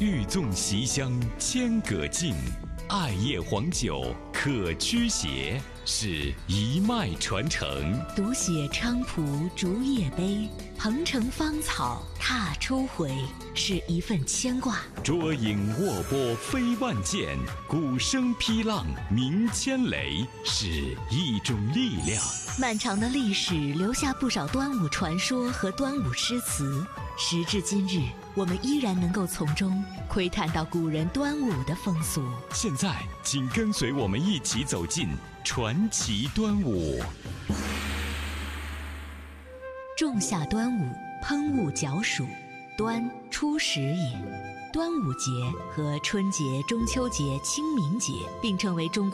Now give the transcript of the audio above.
欲纵席香千舸尽，艾叶黄酒可驱邪，是一脉传承。 读写菖蒲竹叶杯，蓬城芳草踏初回，是一份牵挂。 捉影卧波飞万箭，鼓声劈浪鸣千雷，是一种力量。 漫长的历史留下不少端午传说和端午诗词，时至今日，我们依然能够从中窥探到古人端午的风俗。 现在，请跟随我们一起走进传奇端午。 仲夏端午，喷雾角暑，端初始也。端午节和春节、中秋节、清明节并称为中国